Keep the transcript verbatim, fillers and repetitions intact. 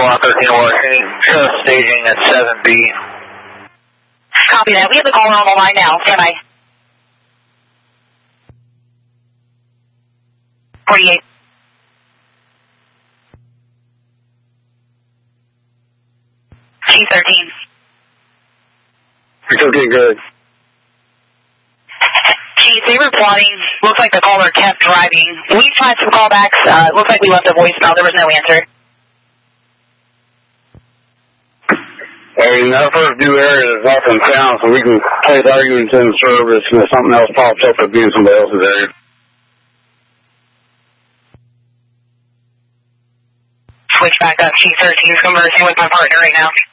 Squawk thirteen Washington, just staging at seven B. Copy that. We have the caller on the line now. Stand by. forty-eight. G thirteen. It's okay, good. Chief, they were plotting. Looks like the caller kept driving. We tried some callbacks. Uh, looks like we left a voicemail. There was no answer. Hey, in our first due area, there's nothing in town, so we can place arguments in service, and if something else pops up, it'll be in somebody else's area. Switch back up. Chief thirteen is conversing with my partner right now.